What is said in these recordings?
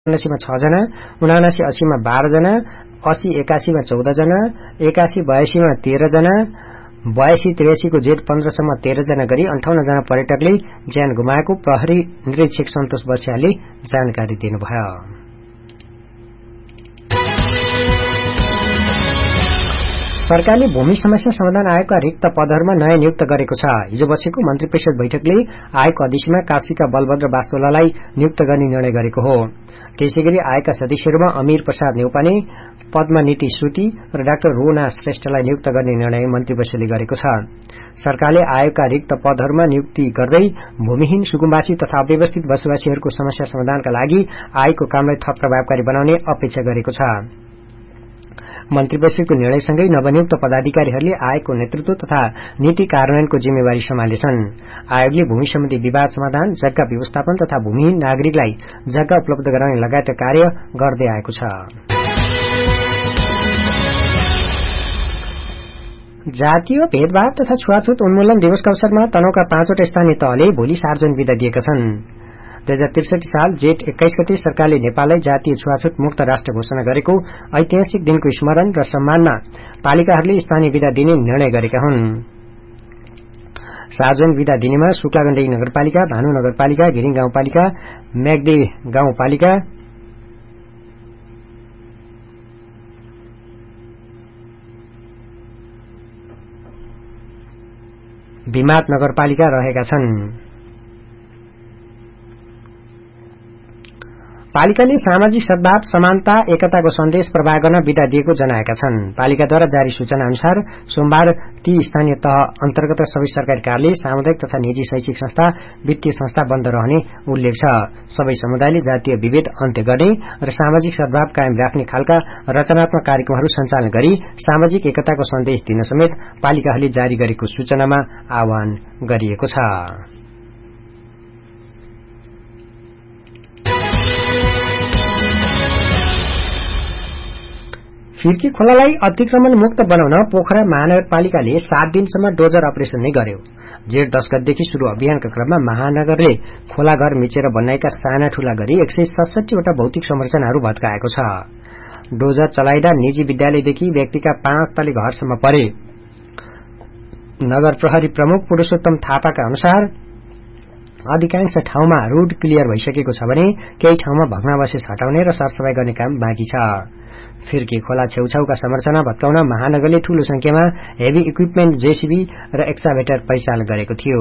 79 मा 6 जना, 79 80 मा 12 जना, 80 81 मा 14 जना, 81 82 मा 13 जना, 82 83 को जेठ 15 सम्म 13 जना गरी 58 जना पर्यटकले ज्यान गुमाएको प्रहरी निरीक्षक सन्तोष बस्यालले जानकारी दिनुभयो। सरकारले भूमि समस्या समाधान आयोगका रिक्त पदहरूमा नयाँ नियुक्त गरेको छ। हिजो बसेको मन्त्री परिषद बैठकले आयोगको अध्यक्षमा काशीका बलभद्र वास्तोलालाई नियुक्त गर्ने निर्णय गरेको हो। त्यसैगरी आयोगका सदस्यहरूमा अमीर प्रसाद न्यौपाने, पद्मनीति श्रुति र डाक्टर रोना श्रेष्ठलाई नियुक्त गर्ने निर्णय मन्त्री परिषदले गरेको छ। सरकारले आयोगका रिक्त पदहरूमा नियुक्ति गर्दै भूमिहीन, सुकुम्बासी तथा अव्यवस्थित बसोबासीहरूको समस्या समाधानका लागि आयोगको कामलाई थप प्रभावकारी बनाउने अपेक्षा गरेको छ। मन्त्री परिषदको निर्णयसँगै नवनियुक्त पदाधिकारीहरूले आयोगको नेतृत्व तथा नीति कार्यान्वयनको जिम्मेवारी सम्हालेछन्। आयोगले भूमि सम्बन्धी विवाद समाधान, जग्गा व्यवस्थापन तथा भूमिहीन नागरिकलाई जग्गा उपलब्ध गराउने लगायतका कार्य गर्दै आएको छ। जातीय भेदभाव तथा छुवाछुत उन्मूलन दिवसका अवसरमा तनहुँका 5वटा स्थानीय तहले भोलि सार्वजनिक बिदा दिएका छन्। 2063 साल जेठ 21 गते सरकारले नेपाललाई जातीय छुवाछुत मुक्त राष्ट्र घोषणा गरेको ऐतिहासिक दिनको स्मरण र सम्मानमा पालिकाहरूले स्थानीय बिदा दिने निर्णय गरेका हुन्। सार्वजनिक बिदा दिनेमा शुक्लागण्डकी नगरपालिका, भानु नगरपालिका, घिरिङ गाउँपालिका, म्याग्दी गाउँपालिका, भिमात नगरपालिका रहेका छन्। पालिकाले सामाजिक सद्भाव, समानता, एकताको सन्देश प्रवाह गर्न बिदा दिएको जनाएका छन्। पालिकाद्वारा जारी सूचना अनुसार सोमबार ती स्थानीय तह अन्तर्गत सबै सरकारी कार्यालय, सामुदायिक तथा निजी शैक्षिक संस्था, वित्तीय संस्था बन्द रहने उल्लेख छ। सबै समुदायले जातीय विभेद अन्त्य गर्ने र सामाजिक सद्भाव कायम राख्ने खालका रचनात्मक कार्यक्रमहरू सञ्चालन गरी सामाजिक एकताको सन्देश दिन समेत पालिकाहरूले जारी गरेको सूचनामा आह्वान गरिएको छ। फिर्की खोलालाई अतिक्रमण मुक्त बनाउन पोखरा महानगरपालिकाले 7 दिनसम्म डोजर अपरेशन नै गर्यो। जेठ 10 गतेदेखि शुरू अभियानका क्रममा महानगरले खोलाघर मिचेर बनाएका साना ठूला गरी 167 वटा भौतिक संरचनाहरू भत्काएको छ। डोजर चलाइदा निजी विद्यालयदेखि व्यक्तिका 5 तले घरसम्म परे। नगर प्रहरी प्रमुख पुरुषोत्तम थापाका अनुसार अधिकांश ठाउँमा रोड क्लियर भइसकेको छ भने केही ठाउँमा भग्नावशेष हटाउने र सरसफाई गर्ने काम बाँकी छ। फिर्की खोला छेउछाउका संरचना भत्काउन महानगरले ठूलो संख्यामा हेभी इक्विपमेन्ट जेसीबी र एक्साभेटर परिचालन गरेको थियो।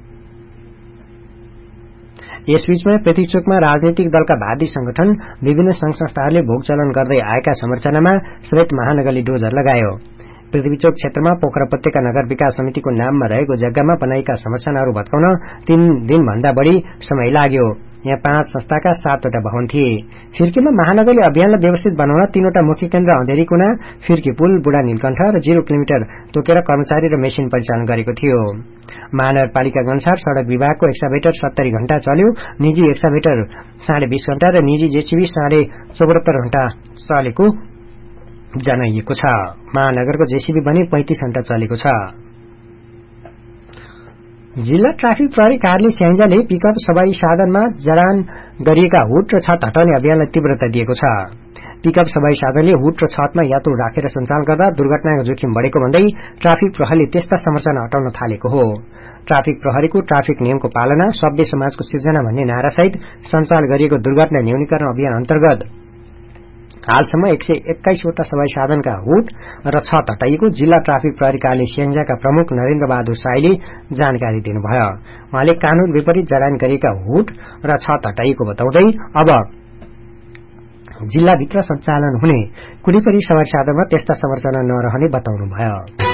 यसबीचमा पृथ्वीचोकमा राजनीतिक दलका वादी संगठन, विभिन्न संघ संस्थाहरूले भोग चलन गर्दै आएका संरचनामा समेत महानगरले डोजर लगायो। पृथ्वीचोक क्षेत्रमा पोखरा उपत्यका नगर विकास समितिको नाममा रहेको जग्गामा बनाएका संरचनाहरू भत्काउन 3 दिनभन्दा बढ़ी समय लाग्यो। यहाँ 5 संस्थाका 7 वटा भवन थिए। फिर्कीमा महानगरले अभियानलाई व्यवस्थित बनाउन 3 वटा मुख्य केन्द्र अँधेरी कुना, फिर्की पुल, बुढा नीलकण्ठ र 0 किलोमिटर तोकेर कर्मचारी र मेसिन परिचालन गरेको थियो। महानगरपालिकाका अनुसार सड़क विभागको एक्साभेटर 70 घण्टा चल्यो, निजी एक्साभेटर 20.5 घण्टा र निजी जेसीबी 74.5 घण्टा चलेको जनाइएको छ। महानगरको जेसीबी भने 35 घण्टा चलेको छ। जिल्ला ट्राफिक प्रहरी कार्यालय स्याङ्जाले पिकअप सवारी साधनमा जडान गरिएका हुड र छत हटाउने अभियानलाई तीव्रता दिएको छ। पिकअप सवारी साधनले हुड र छतमा यात्रु राखेर सञ्चालन गर्दा दुर्घटनाको जोखिम बढ़ेको भन्दै ट्राफिक प्रहरीले त्यस्ता संरचना हटाउन थालेको हो। ट्राफिक प्रहरीको ट्राफिक नियमको पालना, सभ्य समाजको सिर्जना भन्ने नारासहित सञ्चालन गरिएको दुर्घटना न्यूनीकरण अभियान अन्तर्गत हालसम्म 121 वटा सवारी साधनका हुड र छत हटाइएको जिल्ला ट्राफिक प्रहरी कार्यालय स्याङ्जाका प्रमुख नरेन्द्र बहादुर साईले जानकारी दिनुभयो। उहाँले कानून विपरीत जडान गरिएका हुड र छत हटाइएको बताउँदै अब जिल्लाभित्र सञ्चालन हुने कुनै पनि सवारी साधनमा त्यस्ता संरचना नरहने बताउनुभयो।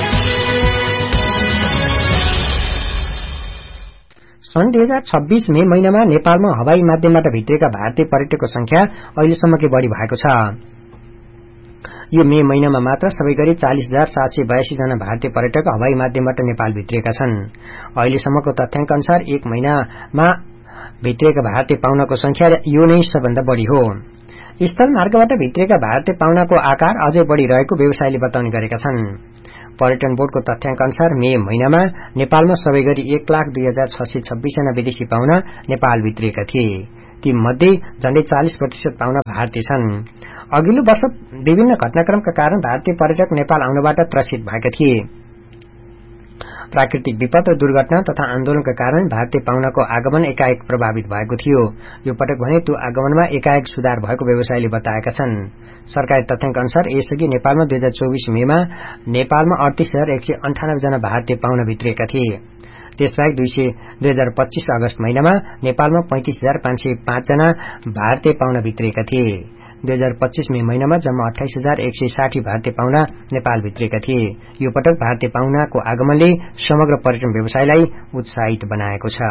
सन् 2026 मे महिनामा नेपालमा हवाई माध्यमबाट भित्रिएका भारतीय पर्यटकको संख्या अहिलेसम्मकै बढ़ी भएको छ। यो मे महिनामा मात्र सबै गरी 40,782 जना भारतीय पर्यटक हवाई माध्यमबाट नेपाल भित्रिएका छन्। अहिलेसम्मको तथ्याङ्क अनुसार 1 महिनामा भित्रिएका भारतीय पाहुनाको संख्या यो नै सबभन्दा बढ़ी हो। स्थल मार्गबाट भित्रिएका भारतीय पाहुनाको आकार अझै बढ़ी रहेको व्यवसायीले बताउने गरेका छन्। पर्यटन बोर्डको तथ्याङ्क अनुसार मे महिनामा नेपालमा सबै गरी 1,02,626 जना विदेशी पाहुना नेपाल भित्रिएका थिए। ती मध्ये झण्डै 40% पाउन भारतीय छन्। अघिल्लो वर्ष विभिन्न घटनाक्रमका कारण भारतीय पर्यटक नेपाल आउनबाट त्रसित भएका थिए। प्राकृतिक विपद र दुर्घटना तथा आन्दोलनका कारण भारतीय पाहुनाको आगमन एकाएक प्रभावित भएको थियो। यो पटक भने त्यो आगमनमा एकाएक सुधार भएको व्यवसायीले बताएका छन्। सरकारी तथ्याङ्क अनुसार यसअघि नेपालमा 2024 मेमा नेपालमा 38,198 जना भारतीय पाहुना भित्रिएका थिए। त्यसबाहेक 2025 अगस्त महिनामा नेपालमा 35,505 जना भारतीय पाहुना भित्रिएका थिए। 2025 मे महिनामा जम्मा 28,160 भारतीय पाहुना नेपाल भित्रिएका थिए। यो पटक भारतीय पाहुनाको आगमनले समग्र पर्यटन व्यवसायलाई उत्साहित बनाएको छ।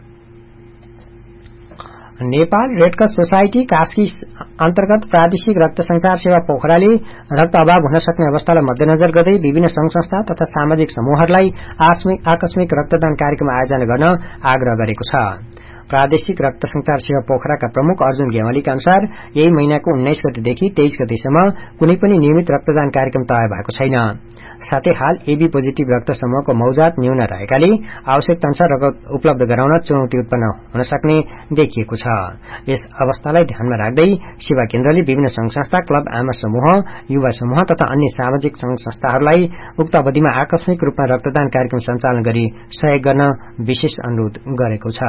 नेपाल रेडक्रस सोसाइटी कास्की अन्तर्गत प्रादेशिक रक्त संचार सेवा पोखराले रक्त अभाव हुन सक्ने अवस्थालाई मध्यनजर गर्दै विभिन्न संघ संस्था तथा सामाजिक समूहहरूलाई आकस्मिक रक्तदान कार्यक्रम आयोजना गर्न आग्रह गरेको छ। प्रादेशिक रक्त संचार सेवा पोखराका प्रमुख अर्जुन गेवालीका अनुसार यही महिनाको 19 गतेदेखि 23 गतेसम्म कुनै पनि नियमित रक्तदान कार्यक्रम तय भएको छैन। साथै हाल एबी पोजिटिभ रक्त समूहको मौजात न्यून रहेकाले आवश्यकता अनुसार रगत उपलब्ध गराउन चुनौती उत्पन्न हुन सक्ने देखिएको छ। यस अवस्थालाई ध्यानमा राख्दै सेवा केन्द्रले विभिन्न संघ संस्था, क्लब, आमा समूह, युवा समूह तथा अन्य सामाजिक संघ संस्थाहरूलाई उक्त अवधिमा आकस्मिक रूपमा रक्तदान कार्यक्रम सञ्चालन गरी सहयोग गर्न विशेष अनुरोध गरेको छ।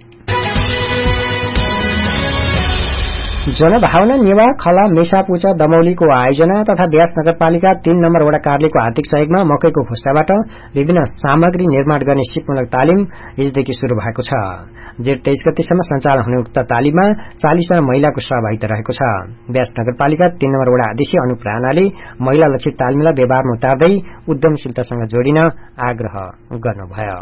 जनभावना नेवा खला मेसापुचा दमौलीको आयोजना तथा व्यास नगरपालिका 3 नम्बर वडा कार्यालयको आर्थिक सहयोगमा मकैको खोस्टाबाट विभिन्न सामग्री निर्माण गर्ने सिपमूलक तालिम हिजदेखि शुरू भएको छ। जेठ 23 गतेसम्म सञ्चालन हुने उक्त तालिममा 40 जना महिलाको सहभागिता रहेको छ। व्यास नगरपालिका 3 नम्बर वडा अध्यक्ष अनुप राणाले महिला लक्षित तालिमलाई व्यवहारमा उतार्दै उद्यमशीलतासँग जोडिन आग्रह गर्नुभयो।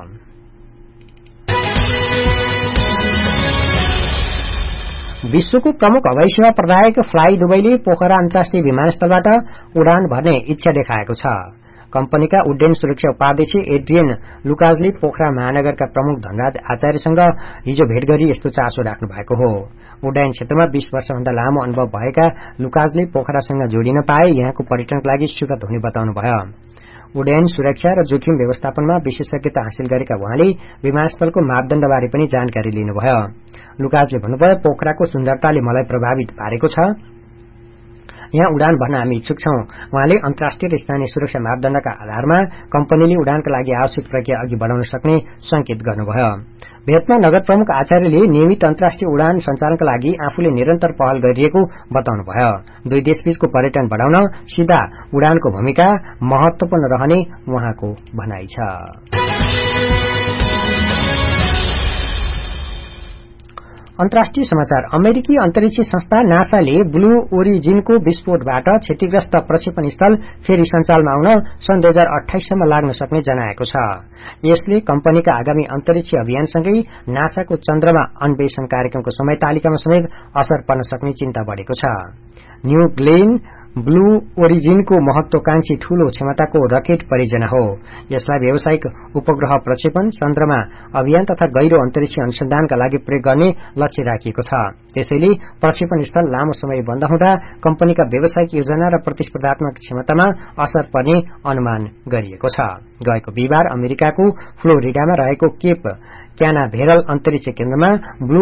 विश्वको प्रमुख हवाई सेवा प्रदायक फ्लाई दुबईले पोखरा अन्तर्राष्ट्रिय विमानस्थलबाट उडान भर्ने इच्छा देखाएको छ। कम्पनीका उड्डयन सुरक्षा उपाध्यक्ष एड्रियन लुकाजले पोखरा महानगरका प्रमुख धनराज आचार्यसँग हिजो भेट गरी यस्तो चासो राख्नु भएको हो। उड्डयन क्षेत्रमा 20 वर्षभन्दा लामो अनुभव भएका लुकाजले पोखरासँग जोडिन पाए यहाँको पर्यटनका लागि सुखद हुने बताउनुभयो। उड्डयन सुरक्षा र जोखिम व्यवस्थापनमा विशेषज्ञता हासिल गरेका उहाँले विमानस्थलको मापदण्डबारे पनि जानकारी लिनुभयो। लुकाजले भन्नुभयो, पोखराको सुन्दरताले मलाई प्रभावित पारेको छ। यहाँ उडान भर्न हामी इच्छुक छौं। उहाँले अन्तर्राष्ट्रिय र स्थानीय सुरक्षा मापदण्डका आधारमा कम्पनीले उडानका लागि आवश्यक प्रक्रिया अघि बढाउन सक्ने संकेत गर्नुभयो। भेटमा नगर प्रमुख आचार्यले नियमित अन्तर्राष्ट्रिय उडान सञ्चालनका लागि आफूले निरन्तर पहल गरिरहेको बताउनुभयो। दुई देशबीचको पर्यटन बढाउन सीधा उडानको भूमिका महत्वपूर्ण रहने उहाँको भनाइ छ। अन्तर्राष्ट्रिय समाचार। अमेरिकी अन्तरिक्ष संस्था नासाले ब्लू ओरिजिनको विस्फोटबाट क्षतिग्रस्त प्रक्षेपण स्थल फेरि सञ्चालनमा आउन सन् 2028 सम्म लाग्न सक्ने जनाएको छ। यसले कम्पनीका आगामी अन्तरिक्ष अभियानसँगै नासाको चन्द्रमा अन्वेषण कार्यक्रमको समय तालिकामा समेत असर पर्न सक्ने चिन्ता बढ़ेको छ। न्यू ग्लेन ब्लू ओरिजिनको महत्वाकांक्षी ठूलो क्षमताको रकेट परियोजना हो। यसलाई व्यावसायिक उपग्रह प्रक्षेपण, चन्द्रमा अभियान तथा गहिरो अन्तरिक्ष अनुसन्धानका लागि प्रयोग गर्ने लक्ष्य राखिएको छ। त्यसैले प्रक्षेपण स्थल लामो समय बन्द हुँदा कम्पनीका व्यावसायिक योजना र प्रतिस्पर्धात्मक क्षमतामा असर पर्ने अनुमान गरिएको छ। गएको बिहिबार अमेरिकाको फ्लोरिडामा रहेको केप क्यानाभेरल अन्तरिक्ष केन्द्रमा ब्लू